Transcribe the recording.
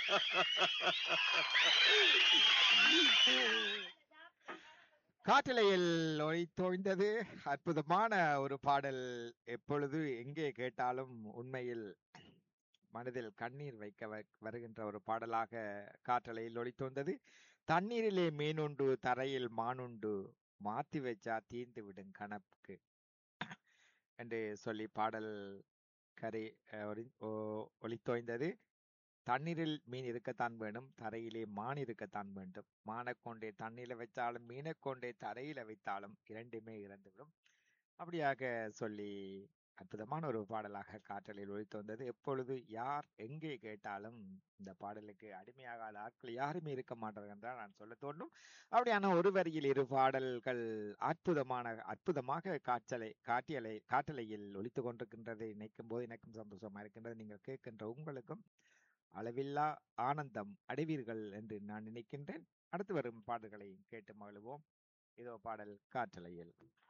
காட்டலையில் ஒளித்தோய்ந்தது அற்புதமான ஒரு பாடல். எப்பொழுது எங்கே கேட்டாலும் உண்மையில் மனதில் கண்ணீர் வைக்க வருகின்ற ஒரு பாடலாக காற்றலையில் ஒளித்தோய்ந்தது. தண்ணீரிலே மீனுண்டு தரையில் மானுண்டு மாத்தி வச்சா தீர்ந்து விடும் கணக்கு என்று சொல்லி பாடல் கரை ஒளித்தோய்ந்தது. தண்ணீரில் மீன் இருக்கத்தான் வேணும், தரையிலே மான் இருக்கத்தான் வேண்டும். மானைக் கொண்டே தண்ணீரில வைத்தாலும் மீனைக் கொண்டே தரையில வைத்தாலும் இரண்டுமே இறந்துவிடும். அப்படியாக சொல்லி அற்புதமான ஒரு பாடலாக காற்றலில் ஒலித்து வந்தது. எப்பொழுது யார் எங்கே கேட்டாலும் இந்த பாடலுக்கு அடிமையாகாத ஆட்கள் யாருமே இருக்க மாட்டார்கள் என்றால் நான் சொல்ல தோன்றும். அப்படியான ஒரு வரியில் இரு பாடல்கள் அற்புதமாக காற்றலையில் ஒலித்து கொண்டிருக்கின்றது. நினைக்கும் போது எனக்கும் சந்தோஷமா இருக்கின்றது. நீங்கள் கேட்கின்ற உங்களுக்கும் அளவில்லா ஆனந்தம் அடைவீர்கள் என்று நான் நினைக்கின்றேன். அடுத்து வரும் பாடல்களை கேட்டு மகிழ்வோம். இதோ பாடல் காற்றலையில்.